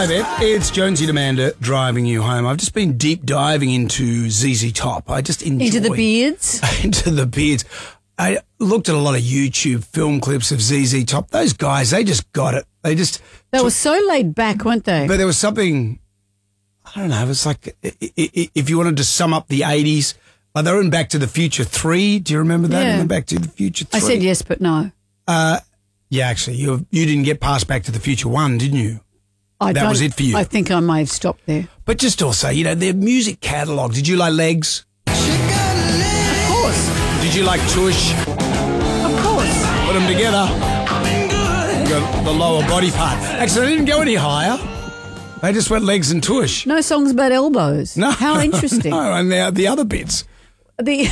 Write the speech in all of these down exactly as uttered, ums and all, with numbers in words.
G'day there, it's Jonesy Demanda driving you home. I've just been deep diving into Z Z Top. I just enjoy... Into the beards? into the beards. I looked at a lot of YouTube film clips of Z Z Top. Those guys, they just got it. They just... They were so laid back, weren't they? But there was something, I don't know, it was like, if you wanted to sum up the eighties, like they were in Back to the Future three. Do you remember that? Yeah. In the Back to the Future three? I said yes, but no. Uh, yeah, actually, you you didn't get past Back to the Future one, didn't you? I That don't- was it for you. I think I may have stopped there. But just also, you know, their music catalogue. Did you like Legs? Of course. Did you like Tush? Of course. Put them together. You got the lower body part. Actually, they didn't go any higher. They just went Legs and Tush. No songs about elbows. No. How interesting. No, and the, the other bits. The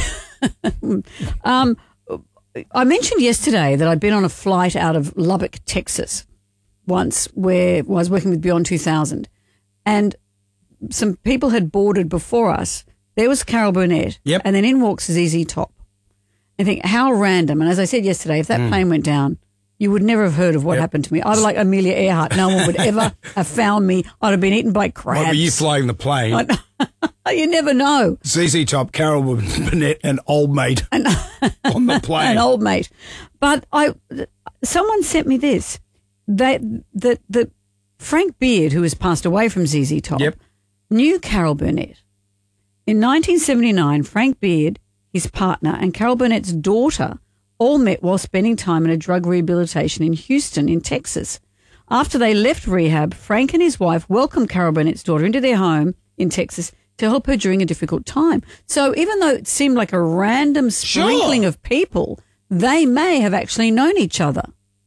um, I mentioned yesterday that I'd been on a flight out of Lubbock, Texas, once, where I was working with Beyond two thousand, and some people had boarded before us. There was Carol Burnett, Yep. and then in walks Z Z Top. I think, how random. And as I said yesterday, if that Mm. plane went down, you would never have heard of what Yep. happened to me. I was like Amelia Earhart. No one would ever have found me. I'd have been eaten by crabs. What were you flying the plane? You never know. Z Z Top, Carol Burnett, and Old Mate on the plane. An old mate. But I, someone sent me this. That that that Frank Beard, who has passed away from Z Z Top, Yep. knew Carol Burnett. In nineteen seventy-nine, Frank Beard, his partner, and Carol Burnett's daughter all met while spending time in a drug rehabilitation in Houston, in Texas. After they left rehab, Frank and his wife welcomed Carol Burnett's daughter into their home in Texas to help her during a difficult time. So even though it seemed like a random sprinkling Sure. of people, they may have actually known each other.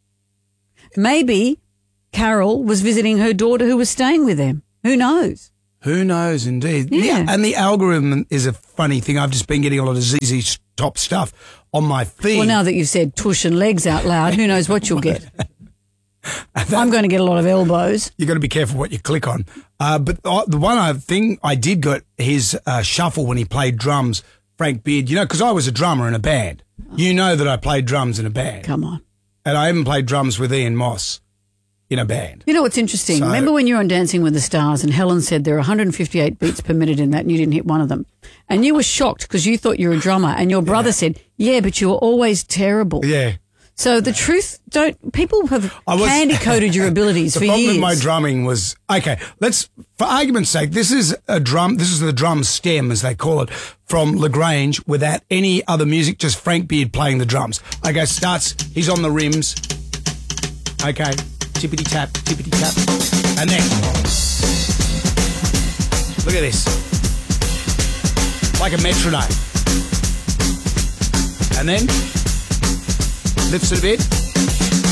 Maybe Carol was visiting her daughter who was staying with them. Who knows? Who knows, indeed. Yeah. And the algorithm is a funny thing. I've just been getting a lot of Z Z Top stuff on my feed. Well, now that you've said tush and legs out loud, who knows what you'll get? I'm going to get a lot of elbows. You've got to be careful what you click on. Uh, but uh, the one I thing I did got his uh, shuffle when he played drums, Frank Beard, you know, because I was a drummer in a band. You know that I played drums in a band. Come on. And I even played drums with Ian Moss in a band. You know what's interesting? So- Remember when you were on Dancing with the Stars and Helen said there are one hundred fifty-eight beats per minute in that and you didn't hit one of them? And you were shocked because you thought you were a drummer and your brother said, yeah, but you were always terrible. Yeah. So the truth, don't people have I was- candy-coated your abilities The for problem years. with my drumming was, okay, let's, for argument's sake, this is a drum, this is the drum stem, as they call it, from LaGrange without any other music, just Frank Beard playing the drums. Okay, starts, he's on the rims. Okay, tippity tap, tippity tap. And then, look at this. Like a metronome. And then, lifts it a bit.